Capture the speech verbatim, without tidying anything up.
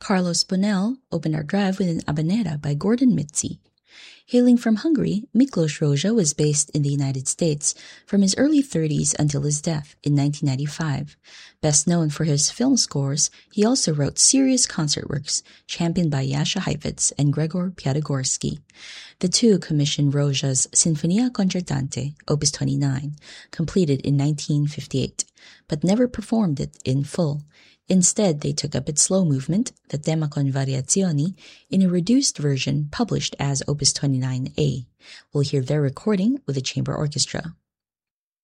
Carlos Bonell opened our drive with an habanera by Gordon Mitzi. Hailing from Hungary, Miklos Rozsa was based in the United States from his early thirties until his death in nineteen ninety-five. Best known for his film scores, he also wrote serious concert works championed by Jascha Heifetz and Gregor Piatigorsky. The two commissioned Rozsa's Sinfonia Concertante, Opus twenty-nine, completed in nineteen fifty-eight, but never performed it in full. Instead, they took up its slow movement, the Tema con Variazioni, in a reduced version published as Opus twenty-nine A. We'll hear their recording with the chamber orchestra.